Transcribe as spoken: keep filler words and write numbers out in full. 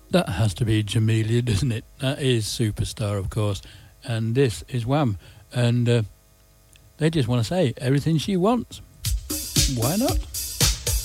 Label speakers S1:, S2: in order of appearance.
S1: That has to be Jamelia, doesn't it? That is Superstar, of course. And this is Wham. And uh, they just want to say everything she wants. Why not?